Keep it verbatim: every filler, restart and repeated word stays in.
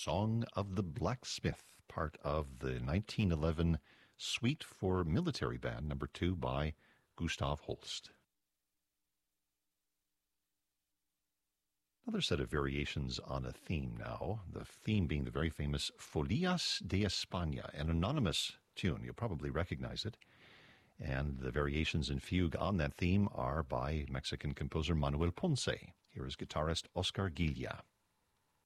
Song of the Blacksmith, part of the nineteen eleven Suite for Military Band, number two by Gustav Holst. Another set of variations on a theme now, the theme being the very famous Folias de España, an anonymous tune. You'll probably recognize it. And the variations in fugue on that theme are by Mexican composer Manuel Ponce. Here is guitarist Oscar Gilla.